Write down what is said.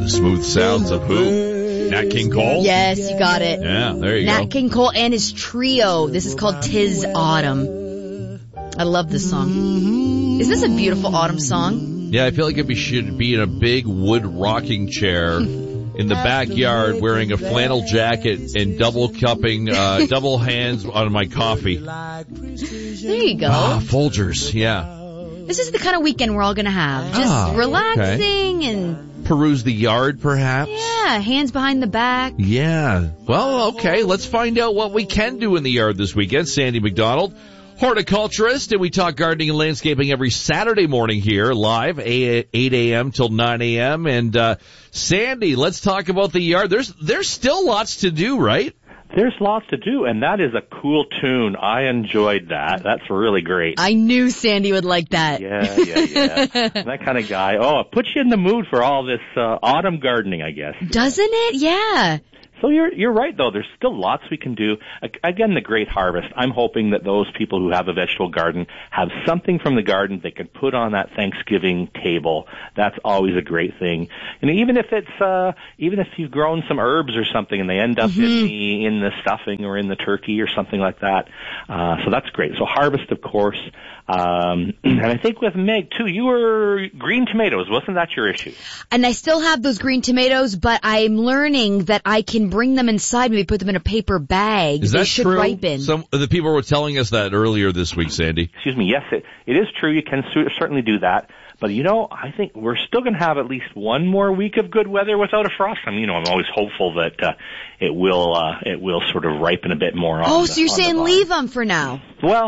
The smooth sounds of who? Nat King Cole? Yes, you got it. Yeah, there you go. Nat King Cole and his trio. This is called 'Tis Autumn. I love this song. Is this a beautiful autumn song? Yeah, I feel like it should be in a big wood rocking chair in the backyard wearing a flannel jacket and double cupping, double hands on my coffee. There you go. Folgers, yeah. This is the kind of weekend we're all going to have. Just relaxing and... Peruse the yard, perhaps? Yeah, hands behind the back. Yeah. Well, okay, let's find out what we can do in the yard this weekend. Sandy McDonald, horticulturist, and we talk gardening and landscaping every Saturday morning here, live, 8 a.m. till 9 a.m. And, Sandy, let's talk about the yard. There's still lots to do, right? There's lots to do, and that is a cool tune. I enjoyed that. That's really great. I knew Sandy would like that. Yeah. That kind of guy. Oh, it puts you in the mood for all this autumn gardening, I guess. Doesn't it? Yeah. So you're right, though. There's still lots we can do. Again, the great harvest. I'm hoping that those people who have a vegetable garden have something from the garden they can put on that Thanksgiving table. That's always a great thing. And even if you've grown some herbs or something and they end up in the stuffing or in the turkey or something like that. So that's great. So harvest, of course. And I think with Meg, too, you were green tomatoes. Wasn't that your issue? And I still have those green tomatoes, but I'm learning that I can bring them inside, maybe put them in a paper bag. Is that they should true? ripen. Some of the people were telling us that earlier this week, Sandy. Excuse me. Yes, it is true. You can certainly do that. But, I think we're still going to have at least one more week of good weather without a frost. I'm always hopeful that it will sort of ripen a bit more. So you're saying leave them for now? Well,